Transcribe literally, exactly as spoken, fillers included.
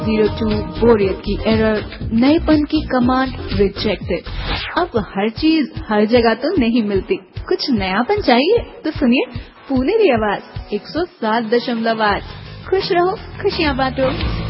Zero to बोरियत की error, नएपन की कमांड रिजेक्टेड। अब हर चीज हर जगह तो नहीं मिलती, कुछ नयापन चाहिए तो सुनिए पुनेरी आवाज एक सौ सात दशमलव आठ। खुश रहो, खुशियाँ बांटो।